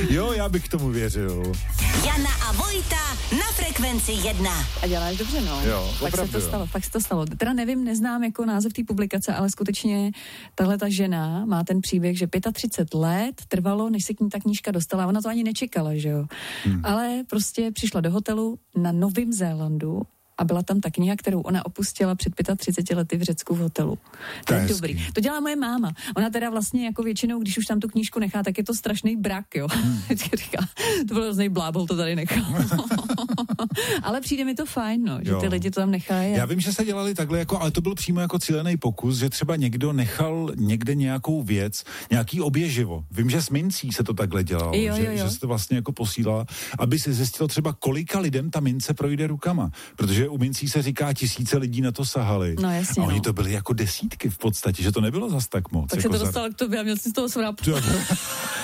Jo, já bych tomu věřil. Jana a Vojta na Frekvenci 1. A děláš dobře, no. Jo, Fakt se to stalo. Teda nevím, neznám jako název té publikace, ale skutečně tahle ta žena má ten příběh, že 35 let trvalo, než se k ní ta knížka dostala. Ona to ani nečekala, že jo. Ale prostě přišla do hotelu na Novém Zélandu a byla tam ta kniha, kterou ona opustila před 35 lety v Řecku v hotelu. To je dobrý. To dělá moje máma. Ona teda vlastně jako většinou, když už tam tu knížku nechá, tak je to strašný brak, jo. Vždycky říká, to byl hrozný blábol, to tady nechal. Ale přijde mi to fajn, no, že ty lidi to tam nechají. Já vím, že se dělali takhle, jako, ale to byl přímo jako cílený pokus, že třeba někdo nechal někde nějakou věc, nějaký oběživo. Vím, že s mincí se to takhle dělalo, že se to vlastně jako posílala, aby se zjistilo třeba, kolika lidem ta mince projde rukama. Protože u mincí se říká, tisíce lidí na to sahali. No jasně, a oni to byli jako desítky v podstatě, že to nebylo zas tak moc. Tak jako se to dostalo k tobě a měl si z toho svrápku.